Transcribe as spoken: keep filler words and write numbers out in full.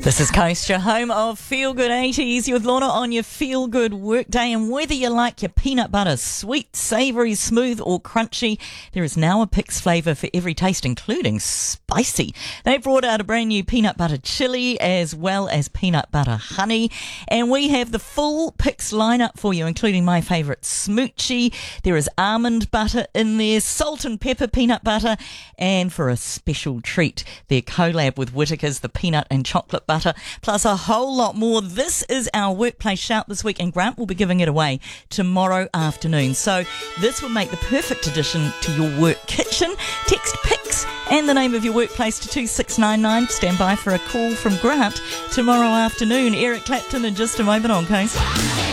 This is Coast, your home of Feel Good eighties. You're with Lorna on your Feel Good workday, and whether you like your peanut butter sweet, savoury, smooth or crunchy, there is now a Pix flavour for every taste, including spicy. They brought out a brand new peanut butter chili as well as peanut butter honey, and we have the full Pix lineup for you, including my favourite smoochie. There is almond butter in there, salt and pepper peanut butter, and for a special treat, their collab with Whittaker's, the peanut and chocolate butter. Butter, plus a whole lot more. This is our workplace shout this week, and Grant will be giving it away tomorrow afternoon. So this will make the perfect addition to your work kitchen. Text PIX and the name of your workplace to two six nine nine. Stand by for a call from Grant tomorrow afternoon. Eric Clapton in just a moment on Coast.